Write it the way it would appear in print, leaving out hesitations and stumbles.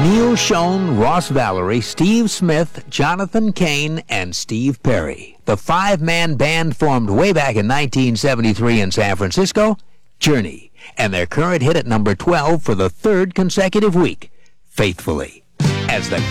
Neil Schon, Ross Valerie, Steve Smith, Jonathan Cain, and Steve Perry. The five-man band formed way back in 1973 in San Francisco, Journey, and their current hit at number 12 for the third consecutive week, Faithfully. As the